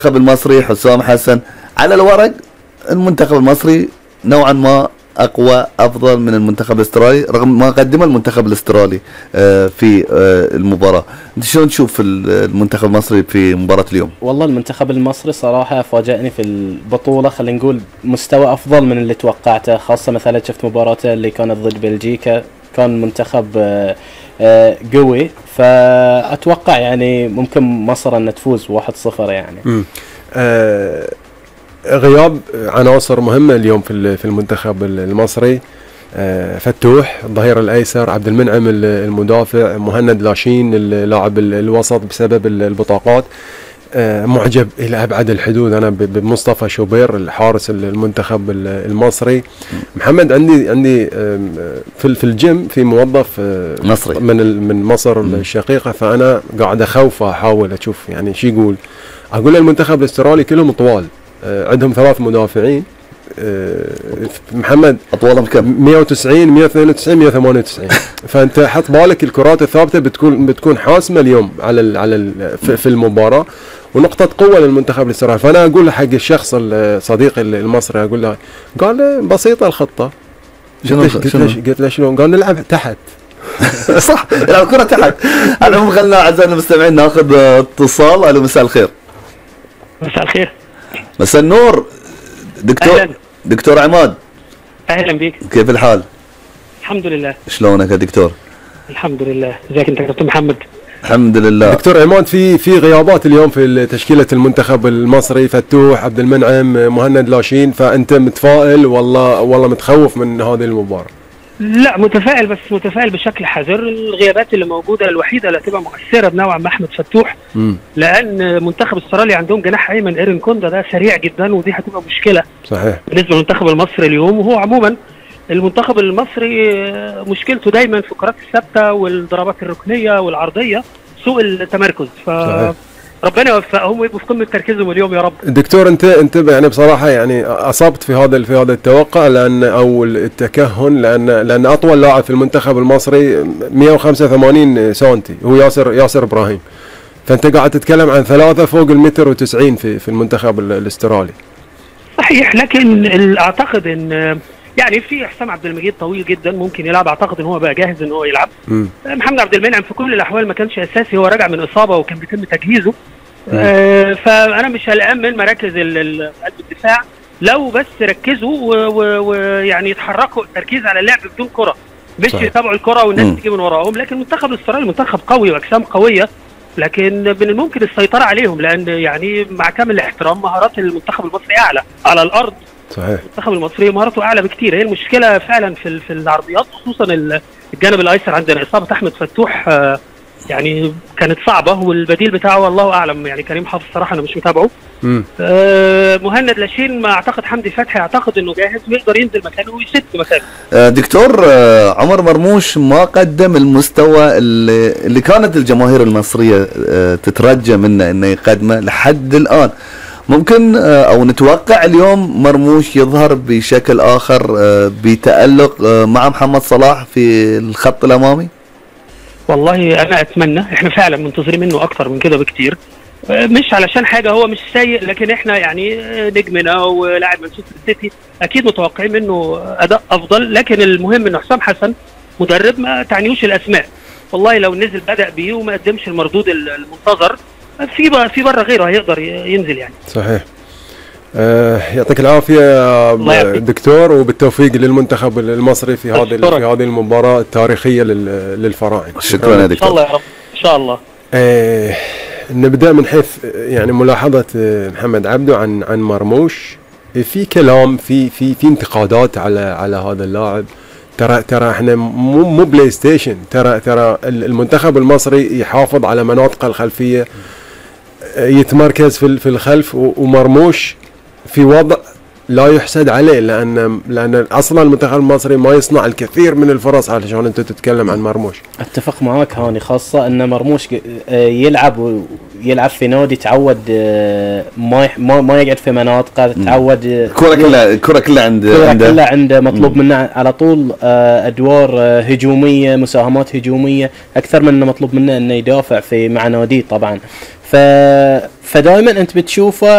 المنتخب المصري حسام حسن، على الورق المنتخب المصري نوعا ما اقوى افضل من المنتخب الاسترالي رغم ما قدمه المنتخب الاسترالي في المباراه. انت شلون تشوف المنتخب المصري في مباراه اليوم؟ والله المنتخب المصري صراحه فاجأني في البطوله، خلينا نقول مستوى افضل من اللي توقعته، خاصه مثلا شفت مباراته اللي كانت ضد بلجيكا، كان منتخب قوي، فاتوقع يعني ممكن مصر ان تفوز 1-0 يعني. غياب عناصر مهمة اليوم في المنتخب المصري، فتوح الظهير الايسر، عبد المنعم المدافع، مهند لاشين اللاعب الوسط بسبب البطاقات. معجب الى ابعد الحدود انا بمصطفى شوبير الحارس المنتخب المصري. محمد عندي في الجيم في موظف مصري من مصر الشقيقة، فانا قاعد اخوفه احاول اشوف يعني شو يقول. اقول المنتخب الاسترالي كلهم طوال، عندهم 3 مدافعين. محمد اطولهم كم؟ 190 192 198. فانت حط بالك الكرات الثابته بتكون حاسمه اليوم على في المباراه، ونقطه قوه للمنتخب الاسترالي. فانا اقول حق الشخص الصديقي المصري، اقول له قال بسيطه الخطه. قلت له شلون؟ قال نلعب تحت. صح، نلعب كره تحت. على العموم خلينا اعزائنا المستمعين ناخذ اتصال. الو مساء الخير. مساء الخير. مساء النور دكتور. أهلاً. دكتور عماد، اهلا بيك. كيف الحال؟ الحمد لله. شلونك يا دكتور؟ الحمد لله. ازيك انت يا كابتن محمد؟ الحمد لله. دكتور عماد، في غيابات اليوم في تشكيله المنتخب المصري، فتوح، عبد المنعم، مهند لاشين، فانت متفائل والله متخوف من هذه المباراه؟ لا متفائل، بس متفائل بشكل حذر. الغيابات اللي موجوده الوحيده اللي هتبقى مؤثره بنوعا ما احمد فتوح، لان منتخب استراليا عندهم جناح ايمن ايرين كوندا، ده سريع جدا، ودي هتبقى مشكله صحيح بالنسبه للمنتخب المصري اليوم. وهو عموما المنتخب المصري مشكلته دايما في الكرات الثابته والضربات الركنيه والعرضيه، سوء التمركز. ربنا يوفقهم ويبقوا في قمه تركيزهم اليوم يا رب. دكتور انت يعني بصراحه يعني اصبت في هذا التوقع، لان او التكهن، لان اطول لاعب في المنتخب المصري 185 سنتي هو ياسر ابراهيم، فانت قاعد تتكلم عن 3 فوق المتر و90 في المنتخب الاسترالي. صحيح، لكن اعتقد ان يعني في حسام عبد المجيد طويل جدا ممكن يلعب، اعتقد ان هو بقى جاهز ان هو يلعب. محمد عبد المنعم في كل الاحوال ما كانش اساسي، هو راجع من اصابه وكان بيتم تجهيزه. فانا مش قلقان من مراكز قلب الدفاع، لو بس ركزوا ويعني يتحركوا التركيز على اللعب بدون كره، مش يتابعوا الكره والناس تيجي من وراهم. لكن المنتخب الاسترالي منتخب قوي واجسام قويه، لكن من الممكن السيطره عليهم، لان يعني مع كامل الاحترام مهارات المنتخب المصري اعلى على الارض. صحيح. المنتخب المصري مهارته اعلى بكتير. هي المشكله فعلا في العرضيات، خصوصا الجانب الايسر عندنا. اصابه احمد فتوح يعني كانت صعبه، والبديل بتاعه الله اعلم، يعني كريم حافظ صراحه انا مش متابعه. مهند لاشين، ما اعتقد حمدي فتحي اعتقد انه جاهز ويقدر ينزل مكانه ويسد مكانه. دكتور عمر مرموش ما قدم المستوى اللي كانت الجماهير المصريه تترجى منه انه يقدمه لحد الان. ممكن او نتوقع اليوم مرموش يظهر بشكل اخر بتألق مع محمد صلاح في الخط الامامي؟ والله انا اتمنى، احنا فعلا منتظرين منه اكتر من كده بكتير، مش علشان حاجه هو مش سيء، لكن احنا يعني نجمنا ولاعب مانشستر سيتي اكيد متوقعين منه اداء افضل. لكن المهم ان حسام حسن مدرب ما تعنيوش الاسماء. والله لو نزل بدأ بيه وما قدمش المردود المنتظر، في بره غيره هيقدر ينزل يعني. صحيح. يعطيك العافيه دكتور، وبالتوفيق للمنتخب المصري في هذه المباراه التاريخيه للفراعنه. شكرا يا دكتور. ان شاء الله يا رب، ان شاء الله. نبدا من حيث يعني ملاحظه محمد عبده عن مرموش. في كلام في انتقادات على هذا اللاعب. ترى احنا مو بلاي ستيشن، ترى المنتخب المصري يحافظ على مناطقه الخلفيه، يتمركز في الخلف، ومرموش في وضع لا يحسد عليه، لان اصلا المنتخب المصري ما يصنع الكثير من الفرص علشان انت تتكلم عن مرموش. اتفق معاك هاني، خاصه ان مرموش يلعب في نادي تعود ما يقعد في مناطقه، تعود الكره كلها عنده مطلوب منه على طول ادوار هجوميه، مساهمات هجوميه اكثر من انه مطلوب منه انه يدافع مع ناديه طبعا. فدائما انت بتشوفه